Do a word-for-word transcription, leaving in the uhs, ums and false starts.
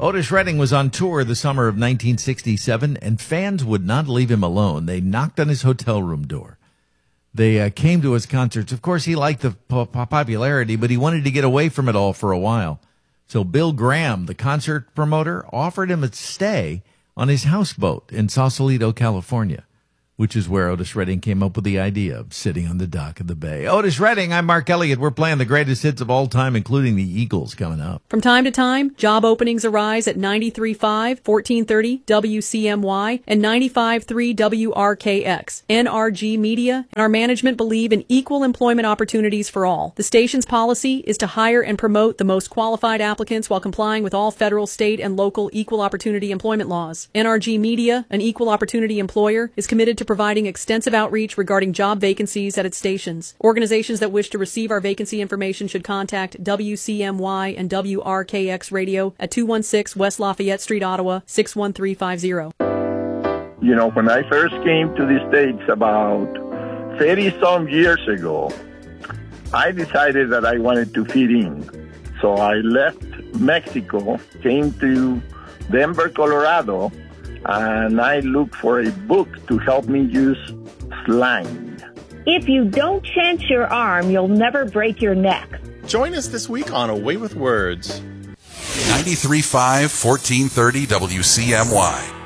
Otis Redding was on tour the summer of nineteen sixty-seven, and fans would not leave him alone. They knocked on his hotel room door. They uh, came to his concerts. Of course, he liked the po- popularity, but he wanted to get away from it all for a while. So Bill Graham, the concert promoter, offered him a stay on his houseboat in Sausalito, California, which is where Otis Redding came up with the idea of sitting on the dock of the bay. Otis Redding, I'm Mark Elliott. We're playing the greatest hits of all time, including the Eagles, coming up. From time to time, job openings arise at ninety-three point five, fourteen thirty W C M Y and ninety-five point three W R K X. N R G Media and our management believe in equal employment opportunities for all. The station's policy is to hire and promote the most qualified applicants while complying with all federal, state, and local equal opportunity employment laws. N R G Media, an equal opportunity employer, is committed to providing extensive outreach regarding job vacancies at its stations. Organizations that wish to receive our vacancy information should contact W C M Y and W R K X Radio at two one six West Lafayette Street, Ottawa, six one three five zero. You know, when I first came to the States about thirty-some years ago, I decided that I wanted to fit in. So I left Mexico, came to Denver, Colorado, and I looked for a book to help me use slang. If you don't chance your arm, you'll never break your neck. Join us this week on A Way with Words. ninety-three point five, fourteen thirty W C M Y.